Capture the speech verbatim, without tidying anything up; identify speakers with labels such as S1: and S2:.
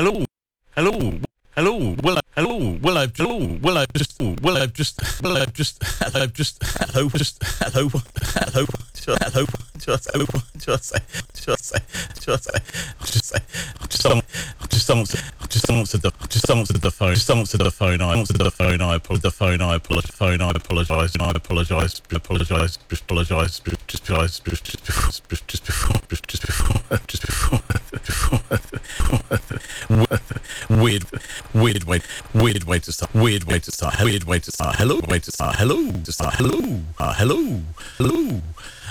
S1: hello, hello, hello. Well, I, hello. Well, I've hello. Well, I've just. Well, I've just. Well, I've just. I've just. Hello, just. Hello, hello, just. Hello, just. Hello, just say. Just say. Just say. Just say. Just someone. Just someone. Just someone to the. Just someone to the phone. Just someone to the phone. I answered the phone. I apologize. The phone. I apologize. Phone. I apologize. I apologize. Apologize. Apologize. Just apologize. Just before. Just before. Just before. Just before. Weird, weird way, weird way to start. Weird way to start. Weird way to start. Hello, way to start. Hello, to start. Hello, uh, hello, hello.